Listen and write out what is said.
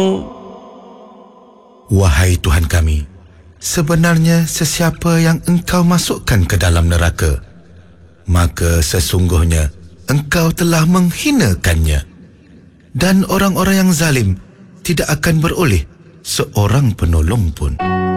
Wahai Tuhan kami, sebenarnya sesiapa yang Engkau masukkan ke dalam neraka, maka sesungguhnya Engkau telah menghinakannya, dan orang-orang yang zalim tidak akan beroleh seorang penolong pun.